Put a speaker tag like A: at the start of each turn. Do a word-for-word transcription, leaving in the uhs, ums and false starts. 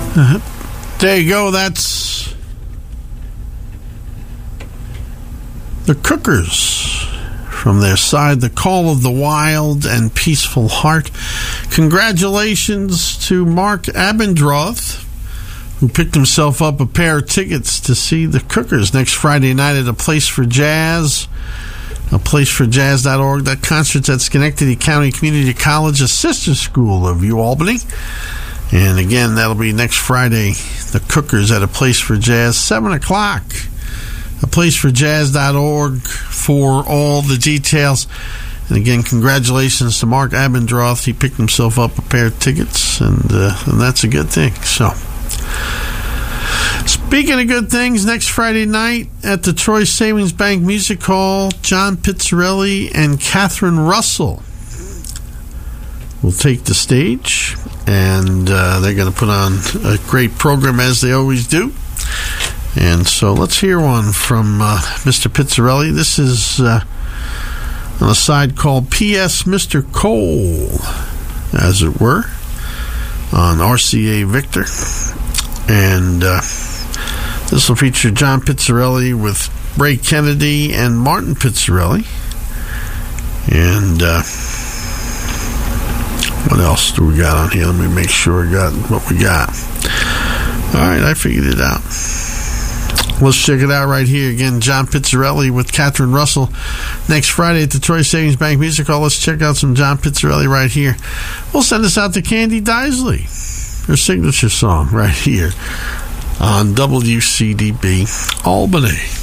A: Uh, there you go. That's the Cookers from their side, The Call of the Wild and Peaceful Heart. Congratulations to Mark Abendroth, who picked himself up a pair of tickets to see the Cookers next Friday night at A Place for Jazz. a place for jazz dot org. That concert's at Schenectady County Community College, a sister school of UAlbany. And again, that'll be next Friday, the Cookers at A Place for Jazz, seven o'clock. a place for jazz dot org for all the details. And again, congratulations to Mark Abendroth. He picked himself up a pair of tickets, and, uh, and that's a good thing. So, speaking of good things, next Friday night at the Troy Savings Bank Music Hall, John Pizzarelli and Catherine Russell will take the stage, and uh, they're going to put on a great program as they always do. And so let's hear one from uh, Mister Pizzarelli. This is uh, on a side called P S Mister Cole, as it were, on R C A Victor. And uh, this will feature John Pizzarelli with Ray Kennedy and Martin Pizzarelli. And uh, what else do we got on here? Let me make sure I got what we got. All right, I figured it out. Let's check it out right here. Again, John Pizzarelli with Catherine Russell next Friday at the Troy Savings Bank Music Hall. Let's check out some John Pizzarelli right here. We'll send us out to Candy Deisley, her signature song right here on W C D B Albany.